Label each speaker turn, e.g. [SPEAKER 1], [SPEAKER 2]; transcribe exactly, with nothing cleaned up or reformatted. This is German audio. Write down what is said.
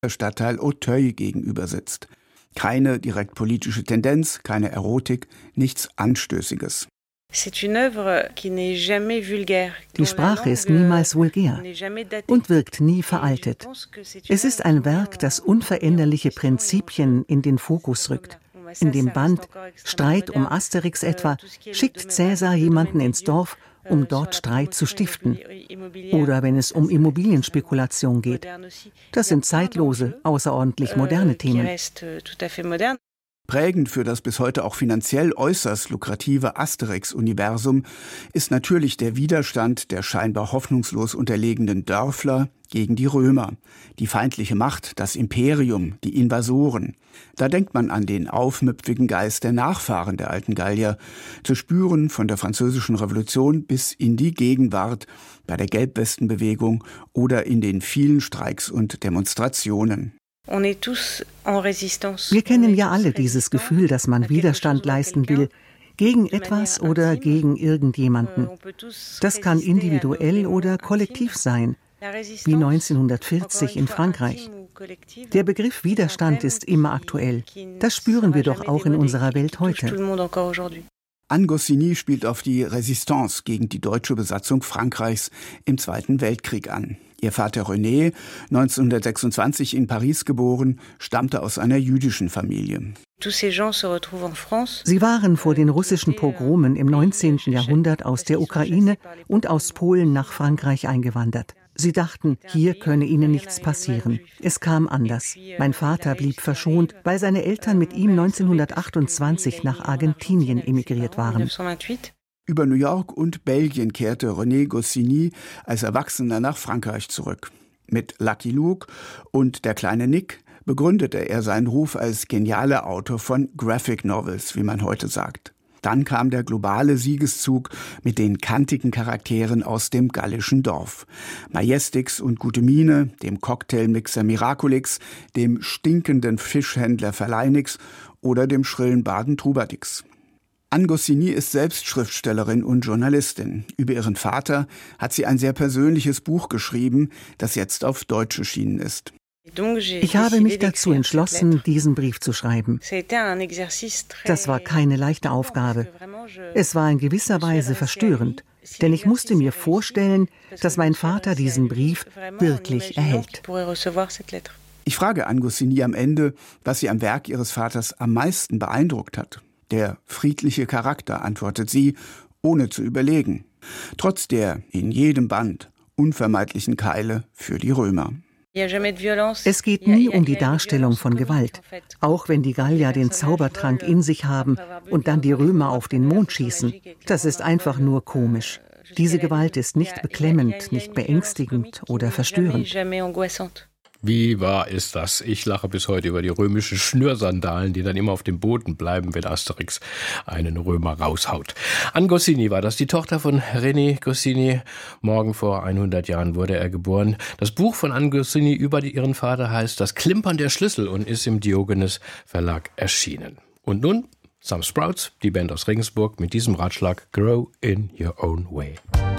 [SPEAKER 1] Stadtteil Auteuil gegenüber sitzt. Keine direkt politische Tendenz, keine Erotik, nichts Anstößiges.
[SPEAKER 2] Die Sprache ist niemals vulgär und wirkt nie veraltet. Es ist ein Werk, das unveränderliche Prinzipien in den Fokus rückt. In dem Band Streit um Asterix etwa schickt Cäsar jemanden ins Dorf, um dort Streit zu stiften. Oder wenn es um Immobilienspekulation geht. Das sind zeitlose, außerordentlich moderne Themen.
[SPEAKER 1] Prägend für das bis heute auch finanziell äußerst lukrative Asterix-Universum ist natürlich der Widerstand der scheinbar hoffnungslos unterlegenen Dörfler gegen die Römer, die feindliche Macht, das Imperium, die Invasoren. Da denkt man an den aufmüpfigen Geist der Nachfahren der alten Gallier, zu spüren von der Französischen Revolution bis in die Gegenwart, bei der Gelbwestenbewegung oder in den vielen Streiks und Demonstrationen.
[SPEAKER 2] Wir kennen ja alle dieses Gefühl, dass man Widerstand leisten will, gegen etwas oder gegen irgendjemanden. Das kann individuell oder kollektiv sein, wie neunzehnhundertvierzig in Frankreich. Der Begriff Widerstand ist immer aktuell. Das spüren wir doch auch in unserer Welt heute.
[SPEAKER 1] Anne Goscinny spielt auf die Résistance gegen die deutsche Besatzung Frankreichs im Zweiten Weltkrieg an. Ihr Vater René, neunzehnhundertsechsundzwanzig in Paris geboren, stammte aus einer jüdischen Familie.
[SPEAKER 2] Sie waren vor den russischen Pogromen im neunzehnten Jahrhundert aus der Ukraine und aus Polen nach Frankreich eingewandert. Sie dachten, hier könne ihnen nichts passieren. Es kam anders. Mein Vater blieb verschont, weil seine Eltern mit ihm neunzehnhundertachtundzwanzig nach Argentinien emigriert waren.
[SPEAKER 1] Über New York und Belgien kehrte René Goscinny als Erwachsener nach Frankreich zurück. Mit Lucky Luke und Der kleine Nick begründete er seinen Ruf als genialer Autor von Graphic Novels, wie man heute sagt. Dann kam der globale Siegeszug mit den kantigen Charakteren aus dem gallischen Dorf. Majestix und Gute Mine, dem Cocktailmixer Miraculix, dem stinkenden Fischhändler Verleinix oder dem schrillen Baden Trubadix. Anne Goscinny ist selbst Schriftstellerin und Journalistin. Über ihren Vater hat sie ein sehr persönliches Buch geschrieben, das jetzt auf Deutsch erschienen ist.
[SPEAKER 2] Ich habe mich dazu entschlossen, diesen Brief zu schreiben. Das war keine leichte Aufgabe. Es war in gewisser Weise verstörend, denn ich musste mir vorstellen, dass mein Vater diesen Brief wirklich erhält.
[SPEAKER 1] Ich frage Anne Goscinny am Ende, was sie am Werk ihres Vaters am meisten beeindruckt hat. Der friedliche Charakter, antwortet sie, ohne zu überlegen. Trotz der in jedem Band unvermeidlichen Keile für die Römer.
[SPEAKER 2] Es geht nie um die Darstellung von Gewalt, auch wenn die Gallier den Zaubertrank in sich haben und dann die Römer auf den Mond schießen. Das ist einfach nur komisch. Diese Gewalt ist nicht beklemmend, nicht beängstigend oder verstörend.
[SPEAKER 3] Wie wahr ist das? Ich lache bis heute über die römischen Schnürsandalen, die dann immer auf dem Boden bleiben, wenn Asterix einen Römer raushaut. Anne Goscinny war das, die Tochter von René Goscinny. Morgen vor hundert Jahren wurde er geboren. Das Buch von Anne Goscinny über ihren Vater heißt Das Klimpern der Schlüssel und ist im Diogenes Verlag erschienen. Und nun Some Sprouts, die Band aus Regensburg, mit diesem Ratschlag Grow in your own way.